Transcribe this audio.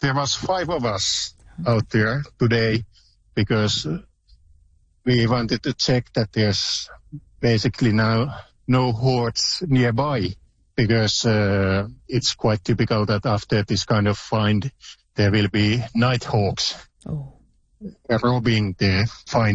there was 5 of us out there today because we wanted to check that there's basically now no hordes nearby, because it's quite typical that after this kind of find there will be night hawks robbing the find